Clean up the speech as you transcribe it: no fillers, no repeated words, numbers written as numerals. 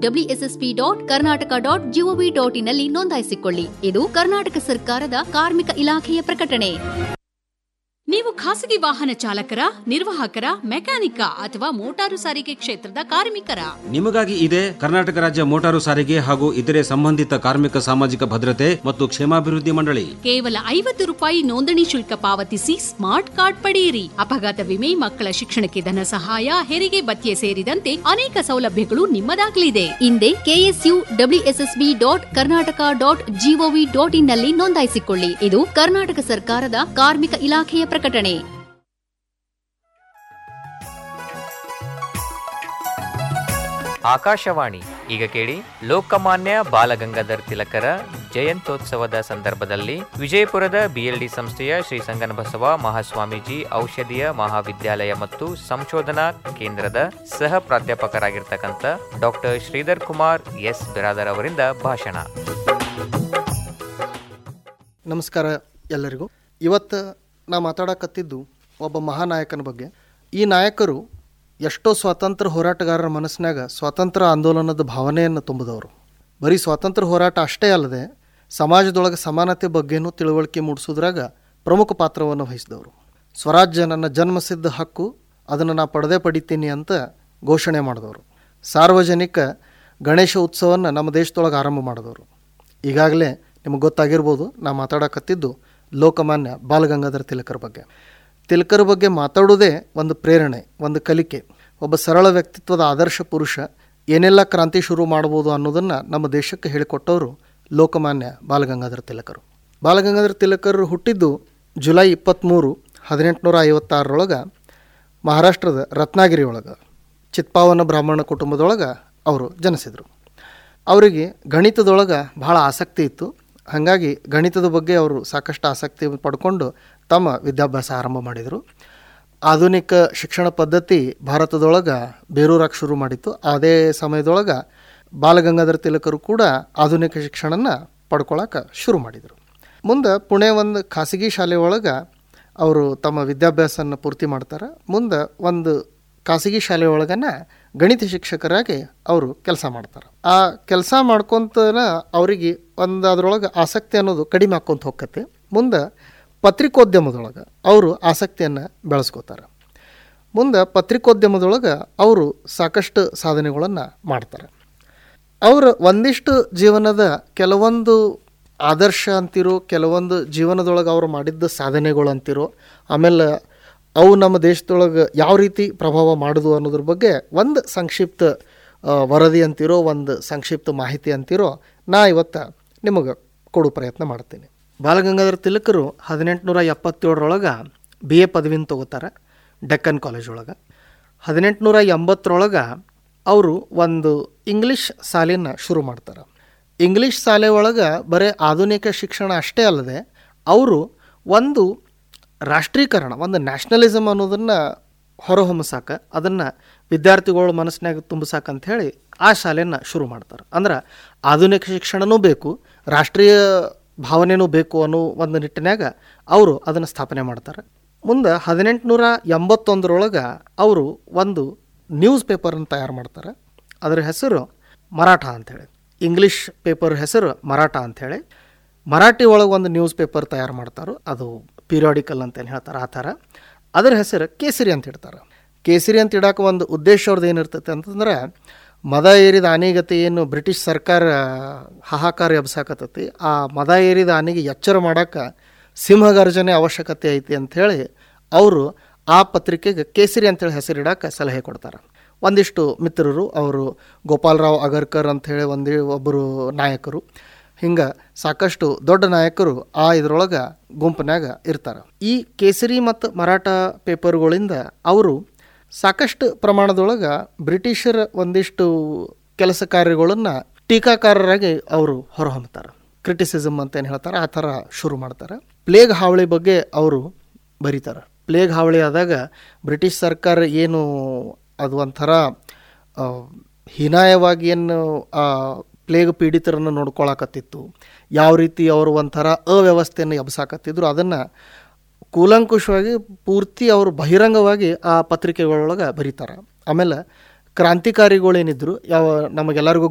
www.karnataka.gov.in ನಲ್ಲಿ ನೋಂದಾಯಿಸಿಕೊಳ್ಳಿ. ಇದು ಕರ್ನಾಟಕ ಸರ್ಕಾರದ ಕಾರ್ಮಿಕ ಇಲಾಖೆಯ ಪ್ರಕಟಣೆ. ನೀವು ಖಾಸಗಿ ವಾಹನ ಚಾಲಕರ, ನಿರ್ವಾಹಕರ, ಮೆಕ್ಯಾನಿಕ ಅಥವಾ ಮೋಟಾರು ಸಾರಿಗೆ ಕ್ಷೇತ್ರದ ಕಾರ್ಮಿಕರ? ನಿಮಗಾಗಿ ಇದೆ ಕರ್ನಾಟಕ ರಾಜ್ಯ ಮೋಟಾರು ಸಾರಿಗೆ ಹಾಗೂ ಇತರೆ ಸಂಬಂಧಿತ ಕಾರ್ಮಿಕ ಸಾಮಾಜಿಕ ಭದ್ರತೆ ಮತ್ತು ಕ್ಷೇಮಾಭಿವೃದ್ಧಿ ಮಂಡಳಿ. ಕೇವಲ ₹50 ನೋಂದಣಿ ಶುಲ್ಕ ಪಾವತಿಸಿ ಸ್ಮಾರ್ಟ್ ಕಾರ್ಡ್ ಪಡೆಯಿರಿ. ಅಪಘಾತ ವಿಮೆ, ಮಕ್ಕಳ ಶಿಕ್ಷಣಕ್ಕೆ ಧನ ಸಹಾಯ, ಹೆರಿಗೆ ಭತ್ಯೆ ಸೇರಿದಂತೆ ಅನೇಕ ಸೌಲಭ್ಯಗಳು ನಿಮ್ಮದಾಗಲಿದೆ. ಹಿಂದೆ KSUWSSB.Karnataka.gov.in ನಲ್ಲಿ ನೋಂದಾಯಿಸಿಕೊಳ್ಳಿ. ಇದು ಕರ್ನಾಟಕ ಸರ್ಕಾರದ ಕಾರ್ಮಿಕ ಇಲಾಖೆಯ ಪ್ರಕಟಣೆ. ಆಕಾಶವಾಣಿ ಈಗ ಕೇಳಿ ಲೋಕಮಾನ್ಯ ಬಾಲಗಂಗಾಧರ್ ತಿಲಕರ ಜಯಂತ್ಯೋತ್ಸವದ ಸಂದರ್ಭದಲ್ಲಿ ವಿಜಯಪುರದ BLD ಸಂಸ್ಥೆಯ ಶ್ರೀ ಸಂಗನಬಸವ ಮಹಾಸ್ವಾಮೀಜಿ ಔಷಧೀಯ ಮಹಾವಿದ್ಯಾಲಯ ಮತ್ತು ಸಂಶೋಧನಾ ಕೇಂದ್ರದ ಸಹ ಪ್ರಾಧ್ಯಾಪಕರಾಗಿರ್ತಕ್ಕಂಥ ಡಾಕ್ಟರ್ ಶ್ರೀಧರ್ ಕುಮಾರ್ ಎಸ್ ಬಿರಾದರ್ ಅವರಿಂದ ಭಾಷಣ. ನಮಸ್ಕಾರ ಎಲ್ಲರಿಗೂ. ಇವತ್ತು ನಾ ಮಾತಾಡಕತ್ತಿದ್ದು ಒಬ್ಬ ಮಹಾನಾಯಕನ ಬಗ್ಗೆ. ಈ ನಾಯಕರು ಎಷ್ಟೋ ಸ್ವಾತಂತ್ರ್ಯ ಹೋರಾಟಗಾರರ ಮನಸ್ಸಿನಾಗ ಸ್ವಾತಂತ್ರ್ಯ ಆಂದೋಲನದ ಭಾವನೆಯನ್ನು ತುಂಬಿದವರು. ಬರೀ ಸ್ವಾತಂತ್ರ್ಯ ಹೋರಾಟ ಅಷ್ಟೇ ಅಲ್ಲದೆ ಸಮಾಜದೊಳಗೆ ಸಮಾನತೆ ಬಗ್ಗೆನೂ ತಿಳುವಳಿಕೆ ಮೂಡಿಸೋದ್ರಾಗ ಪ್ರಮುಖ ಪಾತ್ರವನ್ನು ವಹಿಸಿದವರು. ಸ್ವರಾಜ್ಯ ನನ್ನ ಜನ್ಮಸಿದ್ಧ ಹಕ್ಕು, ಅದನ್ನು ನಾ ಪಡಿತೀನಿ ಅಂತ ಘೋಷಣೆ ಮಾಡಿದವರು. ಸಾರ್ವಜನಿಕ ಗಣೇಶ ಉತ್ಸವವನ್ನು ನಮ್ಮ ದೇಶದೊಳಗೆ ಆರಂಭ ಮಾಡಿದವರು. ಈಗಾಗಲೇ ನಿಮಗೆ ಗೊತ್ತಾಗಿರ್ಬೋದು, ನಾ ಮಾತಾಡಕತ್ತಿದ್ದು ಲೋಕಮಾನ್ಯ ಬಾಲಗಂಗಾಧರ ತಿಲಕರ ಬಗ್ಗೆ. ತಿಲಕರ ಬಗ್ಗೆ ಮಾತಾಡೋದೇ ಒಂದು ಪ್ರೇರಣೆ, ಒಂದು ಕಲಿಕೆ. ಒಬ್ಬ ಸರಳ ವ್ಯಕ್ತಿತ್ವದ ಆದರ್ಶ ಪುರುಷ ಏನೆಲ್ಲ ಕ್ರಾಂತಿ ಶುರು ಮಾಡ್ಬೋದು ಅನ್ನೋದನ್ನು ನಮ್ಮ ದೇಶಕ್ಕೆ ಹೇಳಿಕೊಟ್ಟವರು ಲೋಕಮಾನ್ಯ ಬಾಲಗಂಗಾಧರ ತಿಲಕರು. ಬಾಲಗಂಗಾಧರ ತಿಲಕರು ಹುಟ್ಟಿದ್ದು ಜುಲೈ 23, 1856 ಮಹಾರಾಷ್ಟ್ರದ ರತ್ನಾಗಿರಿ ಒಳಗೆ ಚಿತ್ಪಾವನ ಬ್ರಾಹ್ಮಣ ಕುಟುಂಬದೊಳಗೆ ಅವರು ಜನಿಸಿದರು. ಅವರಿಗೆ ಗಣಿತದೊಳಗೆ ಭಾಳ ಆಸಕ್ತಿ ಇತ್ತು. ಹಾಗಾಗಿ ಗಣಿತದ ಬಗ್ಗೆ ಅವರು ಸಾಕಷ್ಟು ಆಸಕ್ತಿ ಪಡ್ಕೊಂಡು ತಮ್ಮ ವಿದ್ಯಾಭ್ಯಾಸ ಆರಂಭ ಮಾಡಿದರು. ಆಧುನಿಕ ಶಿಕ್ಷಣ ಪದ್ಧತಿ ಭಾರತದೊಳಗೆ ಬೇರೂರಾಗಿ ಶುರು ಮಾಡಿತ್ತು. ಅದೇ ಸಮಯದೊಳಗೆ ಬಾಲಗಂಗಾಧರ ತಿಲಕರು ಕೂಡ ಆಧುನಿಕ ಶಿಕ್ಷಣನ ಪಡ್ಕೊಳ್ಳೋಕೆ ಶುರು ಮಾಡಿದರು. ಮುಂದೆ ಪುಣೆ ಒಂದು ಖಾಸಗಿ ಶಾಲೆ ಒಳಗೆ ಅವರು ತಮ್ಮ ವಿದ್ಯಾಭ್ಯಾಸನ ಪೂರ್ತಿ ಮಾಡ್ತಾರೆ. ಮುಂದೆ ಒಂದು ಖಾಸಗಿ ಶಾಲೆ ಒಳಗನ ಗಣಿತ ಶಿಕ್ಷಕರಾಗಿ ಅವರು ಕೆಲಸ ಮಾಡ್ತಾರೆ. ಆ ಕೆಲಸ ಮಾಡ್ಕೊತನ ಅವರಿಗೆ ಒಂದು ಅದರೊಳಗೆ ಆಸಕ್ತಿ ಅನ್ನೋದು ಕಡಿಮೆ ಆಕ್ಕೊಂತ ಹೋಗ್ತೈತಿ. ಮುಂದೆ ಪತ್ರಿಕೋದ್ಯಮದೊಳಗೆ ಅವರು ಆಸಕ್ತಿಯನ್ನು ಬೆಳೆಸ್ಕೋತಾರೆ. ಮುಂದೆ ಪತ್ರಿಕೋದ್ಯಮದೊಳಗೆ ಅವರು ಸಾಕಷ್ಟು ಸಾಧನೆಗಳನ್ನು ಮಾಡ್ತಾರೆ. ಅವರು ಒಂದಿಷ್ಟು ಜೀವನದ ಕೆಲವೊಂದು ಆದರ್ಶ ಅಂತಿರೋ, ಕೆಲವೊಂದು ಜೀವನದೊಳಗೆ ಅವರು ಮಾಡಿದ್ದ ಸಾಧನೆಗಳು ಅಂತಿರೋ, ಆಮೇಲೆ ಅವು ನಮ್ಮ ದೇಶದೊಳಗೆ ಯಾವ ರೀತಿ ಪ್ರಭಾವ ಮಾಡೋದು ಅನ್ನೋದ್ರ ಬಗ್ಗೆ ಒಂದು ಸಂಕ್ಷಿಪ್ತ ವರದಿ ಅಂತಿರೋ, ಒಂದು ಸಂಕ್ಷಿಪ್ತ ಮಾಹಿತಿ ಅಂತಿರೋ ನಾ ಇವತ್ತು ನಿಮಗೆ ಕೊಡೋ ಪ್ರಯತ್ನ ಮಾಡ್ತೀನಿ. ಬಾಲಗಂಗಾಧರ ತಿಲಕರು 1877 BA ಪದವಿನ ತೊಗೋತಾರೆ ಡೆಕ್ಕನ್ ಕಾಲೇಜ್ ಒಳಗೆ. 1880 ಅವರು ಒಂದು ಇಂಗ್ಲೀಷ್ ಶಾಲೆನ ಶುರು ಮಾಡ್ತಾರೆ. ಇಂಗ್ಲೀಷ್ ಶಾಲೆ ಒಳಗೆ ಬರೀ ಆಧುನಿಕ ಶಿಕ್ಷಣ ಅಷ್ಟೇ ಅಲ್ಲದೆ ಅವರು ಒಂದು ರಾಷ್ಟ್ರೀಕರಣ, ಒಂದು ನ್ಯಾಷನಲಿಸಮ್ ಅನ್ನೋದನ್ನು ಹೊರಹೊಮ್ಮಸಾಕ, ಅದನ್ನು ವಿದ್ಯಾರ್ಥಿಗಳ ಮನಸ್ಸಿನಾಗ ತುಂಬಿಸಾಕಂತ ಹೇಳಿ ಆ ಶಾಲೆಯನ್ನು ಶುರು ಮಾಡ್ತಾರೆ. ಅಂದ್ರೆ ಆಧುನಿಕ ಶಿಕ್ಷಣನೂ ಬೇಕು, ರಾಷ್ಟ್ರೀಯ ಭಾವನೆಯೂ ಬೇಕು ಅನ್ನೋ ಒಂದು ನಿಟ್ಟಿನಾಗ ಅವರು ಅದನ್ನು ಸ್ಥಾಪನೆ ಮಾಡ್ತಾರೆ. ಮುಂದೆ 1881 ಅವರು ಒಂದು ನ್ಯೂಸ್ ಪೇಪರನ್ನು ತಯಾರು ಮಾಡ್ತಾರೆ. ಅದರ ಹೆಸರು ಮರಾಠ ಅಂಥೇಳಿ. ಇಂಗ್ಲೀಷ್ ಪೇಪರ್ ಹೆಸರು ಮರಾಠ ಅಂಥೇಳಿ. ಮರಾಠಿ ಒಳಗೆ ಒಂದು ನ್ಯೂಸ್ ಪೇಪರ್ ತಯಾರು ಮಾಡ್ತಾರೆ. ಅದು ಪೀರಿಯಾಡಿಕಲ್ ಅಂತೇನು ಹೇಳ್ತಾರೆ ಆ ಥರ. ಅದರ ಹೆಸರು ಕೇಸರಿ ಅಂತ ಇಡ್ತಾರೆ. ಕೇಸರಿ ಅಂತ ಇಡೋಕೆ ಒಂದು ಉದ್ದೇಶ ಅವ್ರದ್ದು ಏನಿರ್ತೈತೆ ಅಂತಂದ್ರೆ, ಮದ ಏರಿದ ಆನೆಗತಿ ಏನು ಬ್ರಿಟಿಷ್ ಸರ್ಕಾರ ಹಾಹಾಕಾರ ಎಬ್ಸಾಕತ್ತೈತಿ, ಆ ಮದ ಏರಿದ ಆನೆಗೆ ಎಚ್ಚರ ಮಾಡೋಕೆ ಸಿಂಹಗರ್ಜನೆ ಅವಶ್ಯಕತೆ ಐತಿ ಅಂಥೇಳಿ ಅವರು ಆ ಪತ್ರಿಕೆಗೆ ಕೇಸರಿ ಅಂತೇಳಿ ಹೆಸರಿಡೋಕೆ ಸಲಹೆ ಕೊಡ್ತಾರೆ. ಒಂದಿಷ್ಟು ಮಿತ್ರರು, ಅವರು ಗೋಪಾಲರಾವ್ ಅಗರ್ಕರ್ ಅಂಥೇಳಿ ಒಬ್ಬರು ನಾಯಕರು, ಹಿಂಗೆ ಸಾಕಷ್ಟು ದೊಡ್ಡ ನಾಯಕರು ಆ ಇದರೊಳಗೆ ಗುಂಪಿನಾಗ ಇರ್ತಾರೆ. ಈ ಕೇಸರಿ ಮತ್ತು ಮರಾಠ ಪೇಪರ್ಗಳಿಂದ ಅವರು ಸಾಕಷ್ಟು ಪ್ರಮಾಣದೊಳಗೆ ಬ್ರಿಟಿಷರ ಒಂದಿಷ್ಟು ಕೆಲಸ ಕಾರ್ಯಗಳನ್ನು ಟೀಕಾಕಾರರಾಗಿ ಅವರು ಹೊರಹೊಮ್ಮತಾರೆ. ಕ್ರಿಟಿಸಿಸಮ್ ಅಂತ ಏನು ಹೇಳ್ತಾರೆ ಆ ಥರ ಶುರು ಮಾಡ್ತಾರೆ. ಪ್ಲೇಗ್ ಹಾವಳಿ ಬಗ್ಗೆ ಅವರು ಬರೀತಾರೆ. ಪ್ಲೇಗ್ ಹಾವಳಿ ಆದಾಗ ಬ್ರಿಟಿಷ್ ಸರ್ಕಾರ ಏನು ಅದು ಒಂಥರ ಹೀನಾಯವಾಗಿ ಏನು ಪ್ಲೇಗ್ ಪೀಡಿತರನ್ನು ನೋಡ್ಕೊಳಕತ್ತಿತ್ತು, ಯಾವ ರೀತಿ ಅವರು ಒಂಥರ ಅವ್ಯವಸ್ಥೆಯನ್ನು ಎಬ್ಸಾಕತ್ತಿದ್ರು, ಅದನ್ನು ಕೂಲಂಕುಷವಾಗಿ ಪೂರ್ತಿ ಅವರು ಬಹಿರಂಗವಾಗಿ ಆ ಪತ್ರಿಕೆಗಳೊಳಗೆ ಬರೀತಾರೆ. ಆಮೇಲೆ ಕ್ರಾಂತಿಕಾರಿಗಳೇನಿದ್ರು, ನಮಗೆಲ್ಲರಿಗೂ